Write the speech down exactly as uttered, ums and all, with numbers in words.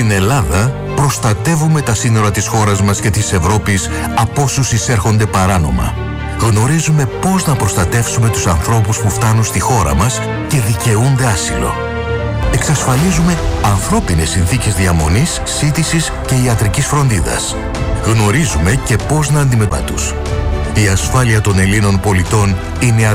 Στην Ελλάδα προστατεύουμε τα σύνορα της χώρας μας και της Ευρώπης από όσους εισέρχονται παράνομα. Γνωρίζουμε πώς να προστατεύσουμε τους ανθρώπους που φτάνουν στη χώρα μας και δικαιούνται άσυλο. Εξασφαλίζουμε ανθρώπινες συνθήκες διαμονής, σύντησης και ιατρικής φροντίδας. Γνωρίζουμε και πώς να αντιμετωπίσουμε τους. Η ασφάλεια των Ελλήνων πολιτών είναι